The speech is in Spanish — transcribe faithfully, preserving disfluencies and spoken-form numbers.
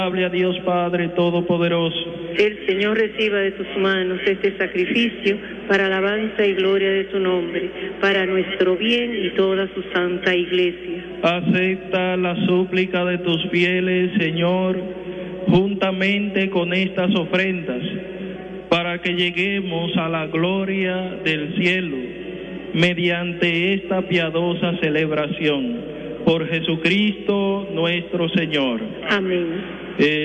Hable a Dios Padre Todopoderoso. El Señor reciba de tus manos este sacrificio para alabanza y gloria de tu nombre, para nuestro bien y toda su santa iglesia. Acepta la súplica de tus fieles, Señor, juntamente con estas ofrendas, para que lleguemos a la gloria del cielo, mediante esta piadosa celebración. Por Jesucristo nuestro Señor. Amén. Eh,